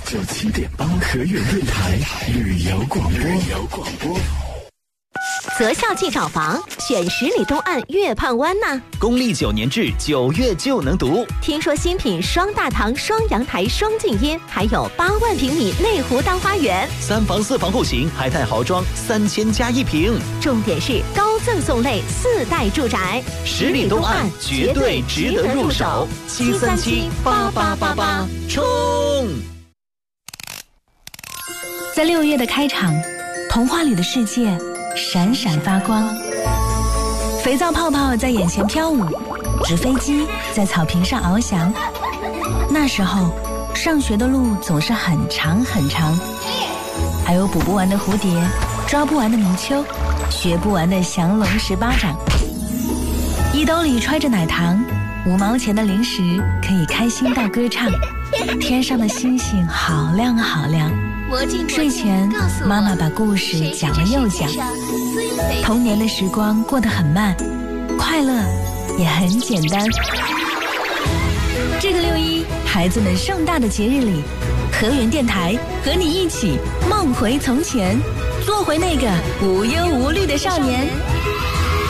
97.8河源电台旅游广播。 择校即找房，选10里东岸月畔湾呐。 公历9年制9月就能读。 听说新品双大堂、双阳台、双静音，还有8万平米内湖大花园 ，3房4房户型，海泰豪装3000加1平。 重点是高赠送类4代住宅 ，10里东岸绝对值得入手。7378888冲！ 在6月的开场，童话里的世界闪闪发光，肥皂泡泡在眼前飘舞，纸飞机在草坪上翱翔。那时候上学的路总是很长很长，还有捕不完的蝴蝶，抓不完的泥鳅，学不完的降龙十八掌。衣兜里揣着奶糖，5毛钱的零食，可以开心到歌唱。天上的星星好亮好亮。睡前妈妈把故事讲了又讲。童年的时光过得很慢，快乐也很简单。这个6·1，孩子们盛大的节日里，河源电台和你一起梦回从前，做回那个无忧无虑的少年。